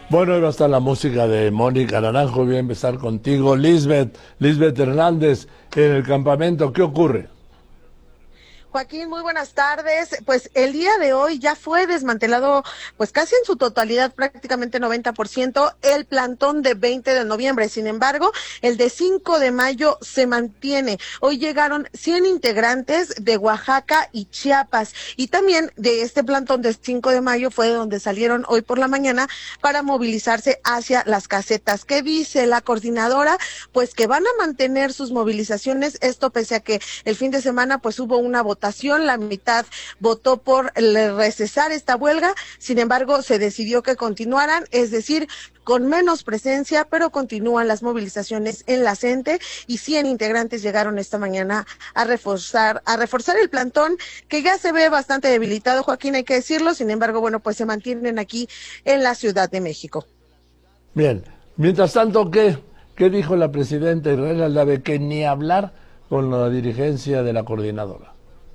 Bueno, ahí va a estar la música de Mónica Naranjo. Voy a empezar contigo, Lisbeth Hernández, en el campamento. ¿Qué ocurre? Joaquín, muy buenas tardes. Pues el día de hoy ya fue desmantelado, pues casi en su totalidad, prácticamente 90%, el plantón de 20 de noviembre. Sin embargo, el de 5 de mayo se mantiene. Hoy llegaron 100 integrantes de Oaxaca y Chiapas. Y también de este plantón de 5 de mayo fue de donde salieron hoy por la mañana para movilizarse hacia las casetas. ¿Qué dice la coordinadora? Pues que van a mantener sus movilizaciones, esto pese a que el fin de semana pues hubo una votación, la mitad votó por recesar esta huelga, sin embargo se decidió que continuaran, es decir, con menos presencia, pero continúan las movilizaciones en la CENTE y 100 integrantes llegaron esta mañana a reforzar el plantón, que ya se ve bastante debilitado, Joaquín, hay que decirlo, sin embargo, bueno, pues se mantienen aquí en la Ciudad de México. Bien, mientras tanto, ¿qué dijo la presidenta Israel Aldave? Que ni hablar con la dirigencia de la coordinadora.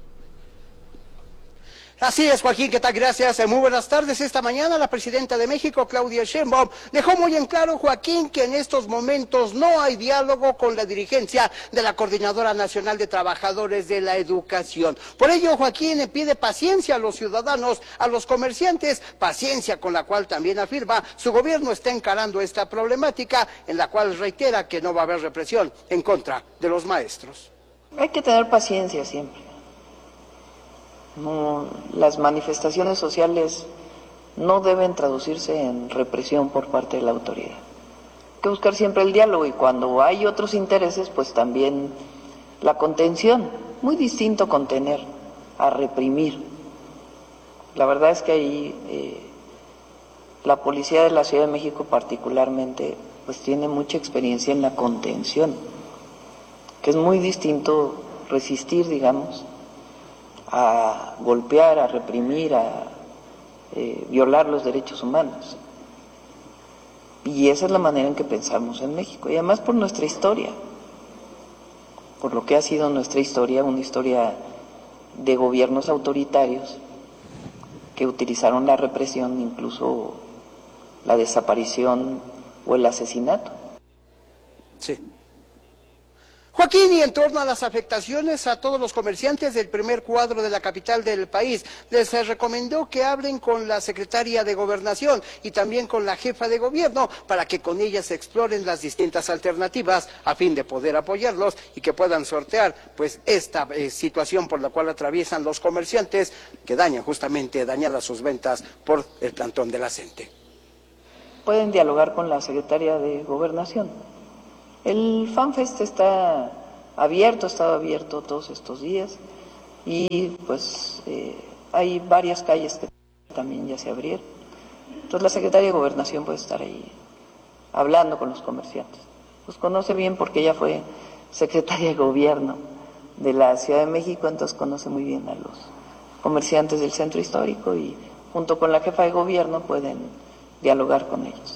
Así es, Joaquín, ¿qué tal? Gracias. Muy buenas tardes. Esta mañana la presidenta de México, Claudia Sheinbaum, dejó muy en claro, Joaquín, que en estos momentos no hay diálogo con la dirigencia de la Coordinadora Nacional de Trabajadores de la Educación. Por ello, Joaquín le pide paciencia a los ciudadanos, a los comerciantes, paciencia con la cual también afirma su gobierno está encarando esta problemática, en la cual reitera que no va a haber represión en contra de los maestros. Hay que tener paciencia siempre. No, las manifestaciones sociales no deben traducirse en represión por parte de la autoridad. Hay que buscar siempre el diálogo y cuando hay otros intereses, pues también la contención. Muy distinto contener a reprimir. La verdad es que ahí la policía de la Ciudad de México particularmente pues tiene mucha experiencia en la contención, que es muy distinto resistir, digamos, a golpear, a reprimir, a violar los derechos humanos. Y esa es la manera en que pensamos en México, y además por nuestra historia, por lo que ha sido nuestra historia, una historia de gobiernos autoritarios que utilizaron la represión, incluso la desaparición o el asesinato. Sí. Joaquín, y en torno a las afectaciones a todos los comerciantes del primer cuadro de la capital del país, les recomendó que hablen con la secretaria de Gobernación y también con la jefa de gobierno para que con ellas exploren las distintas alternativas a fin de poder apoyarlos y que puedan sortear pues esta situación por la cual atraviesan los comerciantes que dañadas sus ventas por el plantón de la CENTE. Pueden dialogar con la secretaria de Gobernación. El FanFest está abierto, ha estado abierto todos estos días y pues hay varias calles que también ya se abrieron. Entonces la secretaria de Gobernación puede estar ahí hablando con los comerciantes. Los conoce bien porque ella fue secretaria de Gobierno de la Ciudad de México, entonces conoce muy bien a los comerciantes del centro histórico y junto con la jefa de gobierno pueden dialogar con ellos.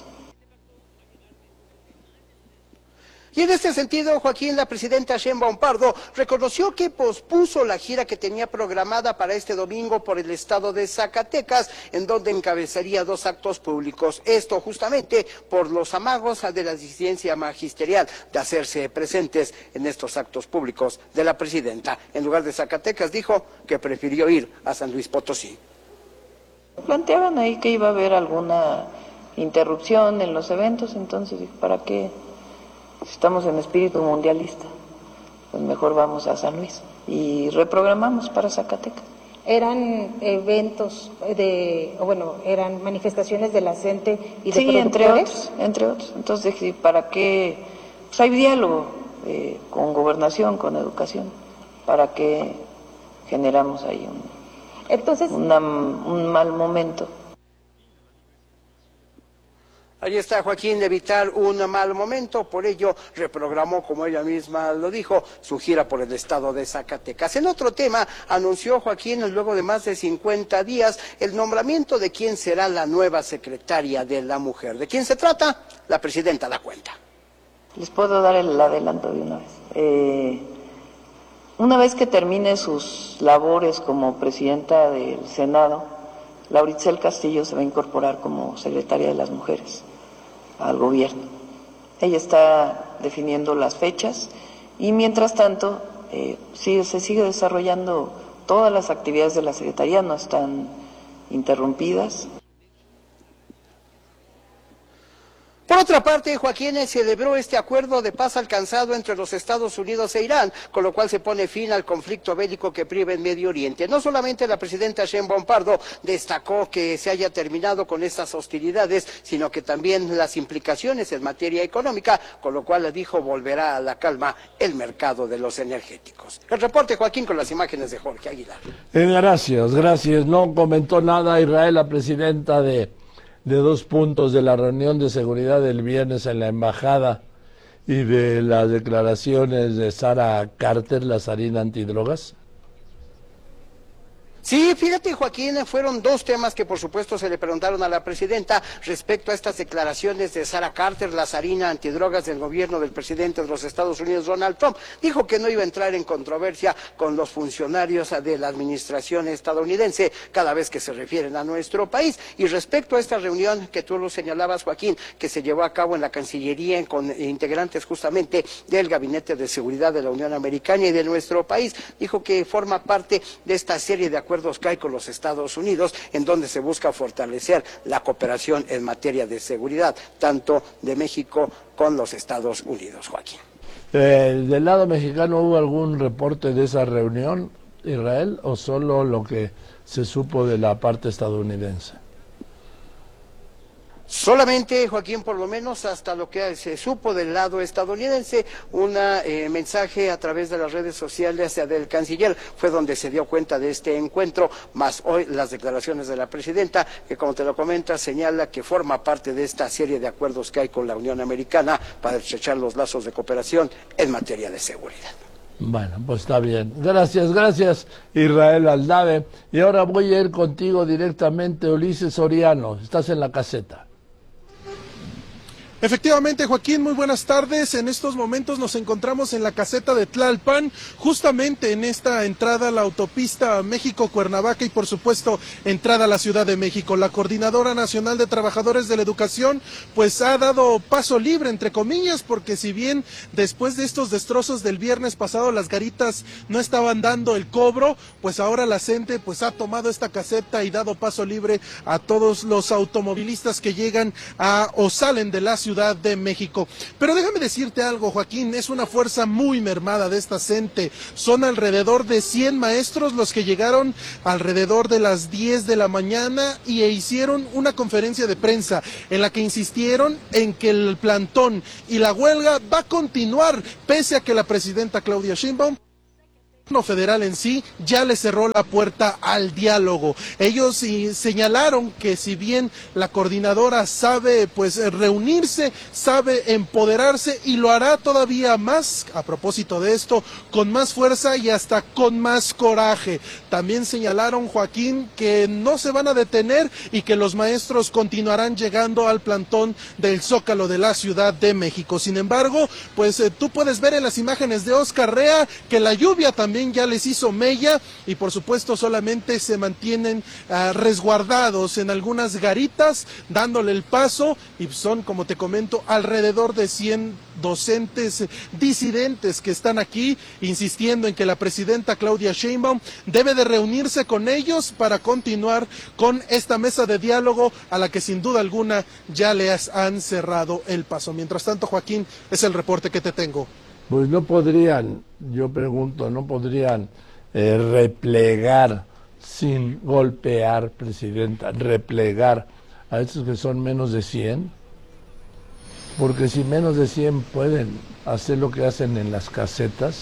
Y en este sentido, Joaquín, la presidenta Sheinbaum Pardo reconoció que pospuso la gira que tenía programada para este domingo por el estado de Zacatecas, en donde encabezaría 2 actos públicos. Esto justamente por los amagos de la disidencia magisterial de hacerse presentes en estos actos públicos de la presidenta. En lugar de Zacatecas, dijo que prefirió ir a San Luis Potosí. Planteaban ahí que iba a haber alguna interrupción en los eventos, entonces dije, ¿para qué? Si estamos en espíritu mundialista, pues mejor vamos a San Luis y reprogramamos para Zacatecas. ¿Eran eventos eran manifestaciones de la CENTE y de sí, productores? entre otros. Entonces dije, ¿para qué? Pues hay diálogo con Gobernación, con Educación, ¿para qué generamos ahí un mal momento? Ahí está, Joaquín, evitar un mal momento, por ello reprogramó, como ella misma lo dijo, su gira por el estado de Zacatecas. En otro tema, anunció Joaquín, luego de más de 50 días, el nombramiento de quién será la nueva secretaria de la Mujer. ¿De quién se trata? La presidenta da cuenta. Les puedo dar el adelanto de una vez. Una vez que termine sus labores como presidenta del Senado, Laura Itzel Castillo se va a incorporar como secretaria de las mujeres al gobierno. Ella está definiendo las fechas y mientras tanto se sigue desarrollando todas las actividades de la Secretaría, no están interrumpidas. Por otra parte, Joaquín celebró este acuerdo de paz alcanzado entre los Estados Unidos e Irán, con lo cual se pone fin al conflicto bélico que priva en Medio Oriente. No solamente la presidenta Sheinbaum Pardo destacó que se haya terminado con estas hostilidades, sino que también las implicaciones en materia económica, con lo cual dijo volverá a la calma el mercado de los energéticos. El reporte, Joaquín, con las imágenes de Jorge Aguilar. Gracias. No comentó nada Israel, la presidenta de 2 puntos de la reunión de seguridad del viernes en la embajada y de las declaraciones de Sara Carter, la zarina antidrogas. Sí, fíjate, Joaquín, fueron 2 temas que por supuesto se le preguntaron a la presidenta respecto a estas declaraciones de Sara Carter, la zarina antidrogas del gobierno del presidente de los Estados Unidos, Donald Trump. Dijo que no iba a entrar en controversia con los funcionarios de la administración estadounidense cada vez que se refieren a nuestro país. Y respecto a esta reunión que tú lo señalabas, Joaquín, que se llevó a cabo en la Cancillería con integrantes justamente del Gabinete de Seguridad de la Unión Americana y de nuestro país, dijo que forma parte de esta serie de acuerdos que hay con los Estados Unidos, en donde se busca fortalecer la cooperación en materia de seguridad, tanto de México con los Estados Unidos, Joaquín. ¿Del lado mexicano hubo algún reporte de esa reunión, Israel, o solo lo que se supo de la parte estadounidense? Solamente, Joaquín, por lo menos hasta lo que se supo del lado estadounidense, un mensaje a través de las redes sociales del canciller fue donde se dio cuenta de este encuentro, más hoy las declaraciones de la presidenta, que como te lo comenta, señala que forma parte de esta serie de acuerdos que hay con la Unión Americana para estrechar los lazos de cooperación en materia de seguridad. Bueno, pues está bien. Gracias, Israel Aldave. Y ahora voy a ir contigo directamente, Ulises Soriano. Estás en la caseta. Efectivamente, Joaquín, muy buenas tardes. En estos momentos nos encontramos en la caseta de Tlalpan, justamente en esta entrada a la autopista México-Cuernavaca y por supuesto entrada a la Ciudad de México. La Coordinadora Nacional de Trabajadores de la Educación pues ha dado paso libre, entre comillas, porque si bien después de estos destrozos del viernes pasado las garitas no estaban dando el cobro, pues ahora la CENTE pues ha tomado esta caseta y dado paso libre a todos los automovilistas que llegan o salen de la Ciudad de México. Pero déjame decirte algo, Joaquín, es una fuerza muy mermada de esta CENTE. Son alrededor de 100 maestros los que llegaron alrededor de las 10 de la mañana y hicieron una conferencia de prensa en la que insistieron en que el plantón y la huelga va a continuar pese a que la presidenta Claudia Sheinbaum federal en sí ya le cerró la puerta al diálogo. Ellos señalaron que si bien la coordinadora sabe pues reunirse, sabe empoderarse y lo hará todavía más, a propósito de esto, con más fuerza y hasta con más coraje. También señalaron, Joaquín, que no se van a detener y que los maestros continuarán llegando al plantón del Zócalo de la Ciudad de México. Sin embargo, pues tú puedes ver en las imágenes de Oscar Rea que la lluvia también ya les hizo mella y por supuesto solamente se mantienen resguardados en algunas garitas dándole el paso y son, como te comento, alrededor de 100 docentes disidentes que están aquí insistiendo en que la presidenta Claudia Sheinbaum debe de reunirse con ellos para continuar con esta mesa de diálogo a la que sin duda alguna ya les han cerrado el paso. Mientras tanto, Joaquín, es el reporte que te tengo. Pues no podrían, yo pregunto, no podrían replegar sin golpear, presidenta, replegar a estos que son menos de 100, porque si menos de 100 pueden hacer lo que hacen en las casetas.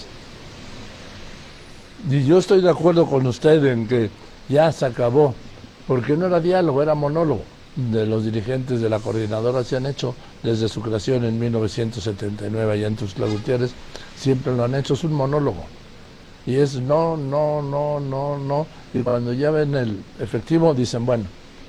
Y yo estoy de acuerdo con usted en que ya se acabó, porque no era diálogo, era monólogo. De los dirigentes de la coordinadora se han hecho desde su creación en 1979 allá en Tuxtla Gutiérrez, siempre lo han hecho, es un monólogo. Y es no, y cuando ya ven el efectivo dicen, bueno,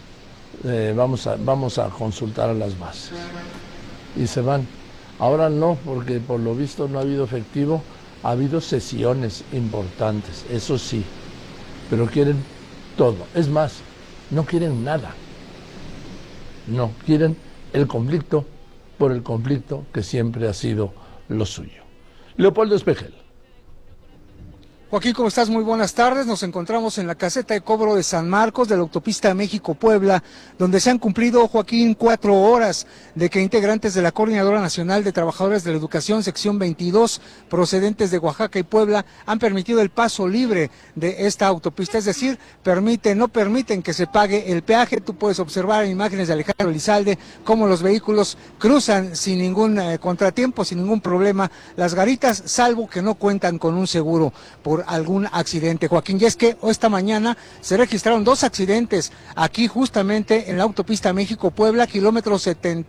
vamos a consultar a las bases. Y se van. Ahora no, porque por lo visto no ha habido efectivo, ha habido sesiones importantes, eso sí, pero quieren todo. Es más, no quieren nada. No, quieren el conflicto por el conflicto que siempre ha sido lo suyo. Leopoldo Espejel. Joaquín, ¿cómo estás? Muy buenas tardes. Nos encontramos en la caseta de cobro de San Marcos de la autopista México-Puebla, donde se han cumplido, Joaquín, 4 horas de que integrantes de la Coordinadora Nacional de Trabajadores de la Educación, sección 22, procedentes de Oaxaca y Puebla, han permitido el paso libre de esta autopista, es decir, no permiten que se pague el peaje. Tú puedes observar en imágenes de Alejandro Elizalde cómo los vehículos cruzan sin ningún contratiempo, sin ningún problema las garitas, salvo que no cuentan con un seguro por algún accidente, Joaquín. Y es que esta mañana se registraron 2 accidentes aquí justamente en la autopista México-Puebla, kilómetro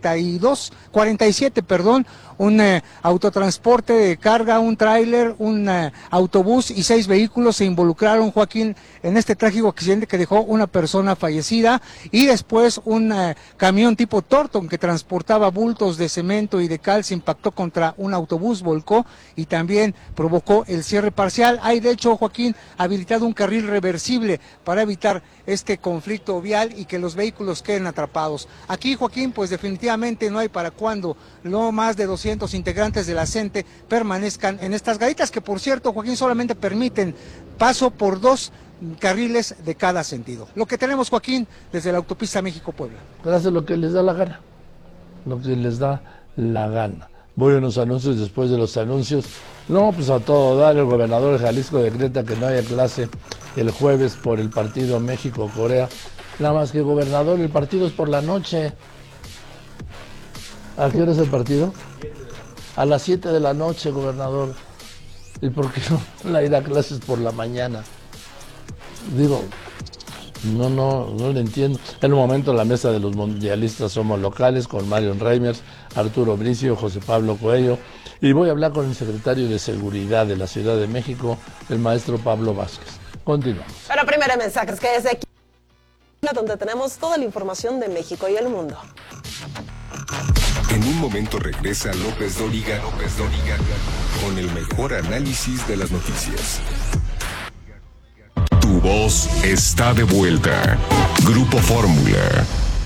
47, un autotransporte de carga, un tráiler, un autobús y 6 vehículos se involucraron, Joaquín, en este trágico accidente que dejó una persona fallecida, y después un camión tipo Torton que transportaba bultos de cemento y de cal se impactó contra un autobús, volcó y también provocó el cierre parcial. Hay de hecho, Joaquín, habilitado un carril reversible para evitar este conflicto vial y que los vehículos queden atrapados. Aquí, Joaquín, pues definitivamente no hay para cuándo no más de 200 integrantes de la CENTE permanezcan en estas garitas, que por cierto, Joaquín, solamente permiten paso por 2 carriles de cada sentido. Lo que tenemos, Joaquín, desde la autopista México-Puebla. Hacen lo que les da la gana, lo que les da la gana. Voy a unos anuncios, después de los anuncios, no, pues a todo dar. El gobernador de Jalisco decreta que no haya clase el jueves por el partido México-Corea. Nada más que, gobernador, el partido es por la noche. ¿A qué hora es el partido? A las 7 de la noche, gobernador. ¿Y por qué no la ir a clases por la mañana? Digo, no le entiendo. En un momento la mesa de los mundialistas somos locales con Marion Reimers, Arturo Bricio, José Pablo Coello, y voy a hablar con el secretario de Seguridad de la Ciudad de México, el maestro Pablo Vázquez. Continuamos. Pero primero mensajes que desde aquí, donde tenemos toda la información de México y el mundo. En un momento regresa López Dóriga con el mejor análisis de las noticias. Tu voz está de vuelta. Grupo Fórmula.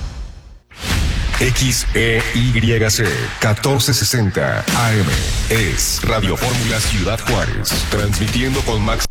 XEYC 1460 AM es Radio Fórmula Ciudad Juárez, transmitiendo con Max.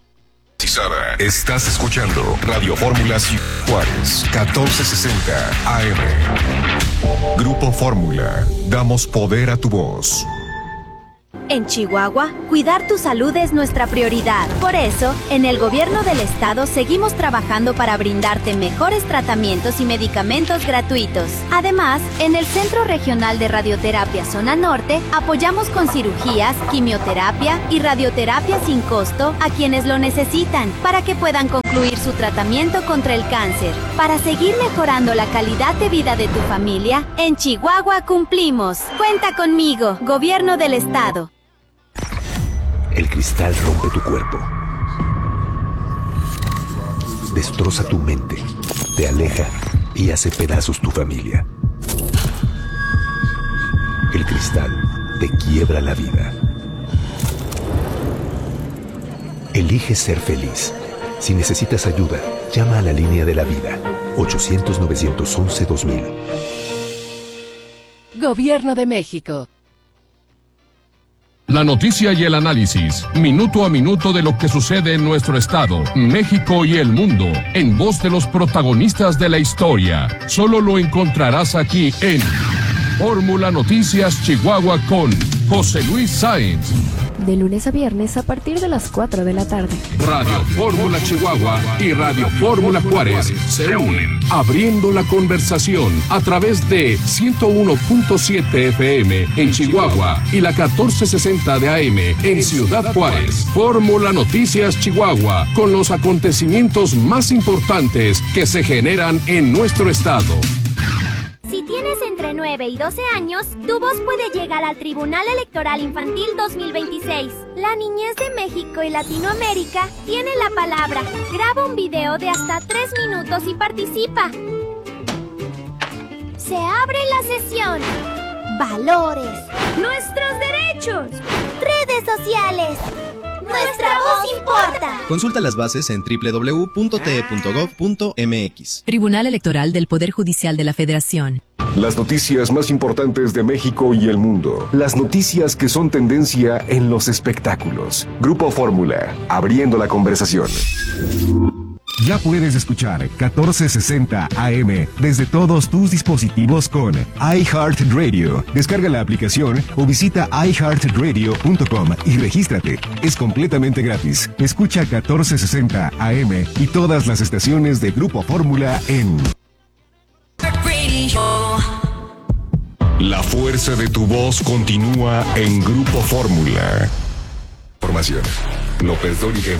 Estás escuchando Radio Fórmula Ciudad Juárez 1460 AM. Grupo Fórmula, damos poder a tu voz. En Chihuahua, cuidar tu salud es nuestra prioridad. Por eso, en el gobierno del estado seguimos trabajando para brindarte mejores tratamientos y medicamentos gratuitos. Además, en el Centro Regional de Radioterapia Zona Norte, apoyamos con cirugías, quimioterapia y radioterapia sin costo a quienes lo necesitan, para que puedan concluir su tratamiento contra el cáncer. Para seguir mejorando la calidad de vida de tu familia, en Chihuahua cumplimos. Cuenta conmigo, Gobierno del Estado. El cristal rompe tu cuerpo, destroza tu mente, te aleja y hace pedazos tu familia. El cristal te quiebra la vida. Elige ser feliz. Si necesitas ayuda, llama a la línea de la vida, 800-911-2000. Gobierno de México. La noticia y el análisis, minuto a minuto de lo que sucede en nuestro estado, México y el mundo, en voz de los protagonistas de la historia. Solo lo encontrarás aquí en Fórmula Noticias Chihuahua con José Luis Sáenz. De lunes a viernes a partir de las 4 de la tarde. Radio Fórmula Chihuahua y Radio Fórmula Juárez se unen, abriendo la conversación a través de 101.7 FM en Chihuahua y la 1460 de AM en Ciudad Juárez. Fórmula Noticias Chihuahua, con los acontecimientos más importantes que se generan en nuestro estado. Si tienes entre 9 y 12 años, tu voz puede llegar al Tribunal Electoral Infantil 2026. La niñez de México y Latinoamérica tiene la palabra. Graba un video de hasta 3 minutos y participa. Se abre la sesión. Valores. Nuestros derechos. Redes sociales. Nuestra voz importa. Consulta las bases en www.te.gov.mx. Tribunal Electoral del Poder Judicial de la Federación. Las noticias más importantes de México y el mundo. Las noticias que son tendencia en los espectáculos. Grupo Fórmula, abriendo la conversación. Ya puedes escuchar 1460 AM desde todos tus dispositivos con iHeartRadio. Descarga la aplicación o visita iHeartRadio.com y regístrate. Es completamente gratis. Escucha 1460 AM y todas las estaciones de Grupo Fórmula en... La fuerza de tu voz continúa en Grupo Fórmula. Formación. López Dóriga.